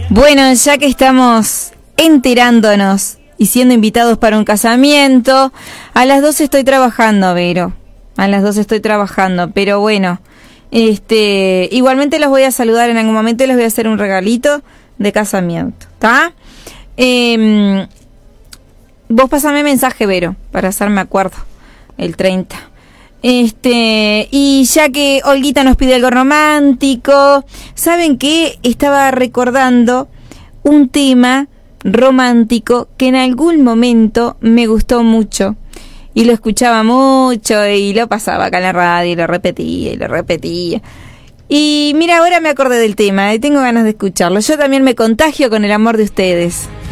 Bueno, ya que estamos enterándonos y siendo invitados para un casamiento, a las 12 estoy trabajando, Vero. A las 12 estoy trabajando, pero bueno, igualmente los voy a saludar en algún momento y les voy a hacer un regalito de casamiento, ¿está? Vos pasame mensaje, Vero, para hacerme acuerdo, el 30. Y ya que Olguita nos pide algo romántico, ¿saben qué? Estaba recordando un tema romántico que en algún momento me gustó mucho y lo escuchaba mucho y lo pasaba acá en la radio y lo repetía y lo repetía. Y mira, ahora me acordé del tema y tengo ganas de escucharlo. Yo también me contagio con el amor de ustedes.